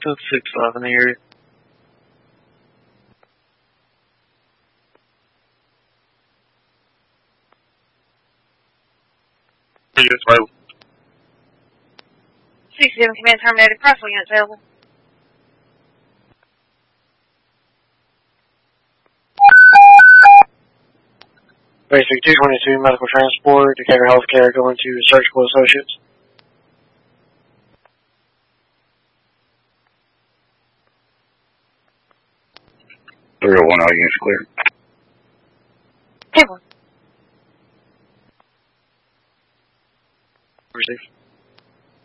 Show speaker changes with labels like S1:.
S1: That's 6-5 in the area.
S2: Units available.
S3: 67 command terminated. Crosswell units available.
S1: Basic 222 medical transport, Decatur Healthcare going to Surgical Associates.
S2: All units clear.
S3: Table.
S1: Receive.